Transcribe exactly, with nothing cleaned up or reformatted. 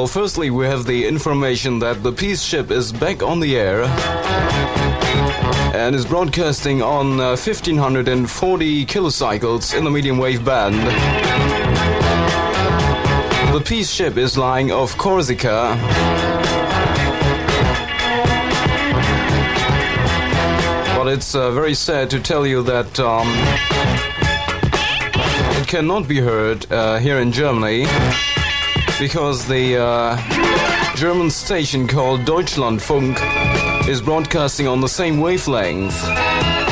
Well, firstly, we have the information that the peace ship is back on the air and is broadcasting on uh, fifteen forty kilocycles in the medium wave band. The peace ship is lying off Corsica. But it's uh, very sad to tell you that um, it cannot be heard uh, here in Germany, because the uh, German station called Deutschlandfunk is broadcasting on the same wavelength.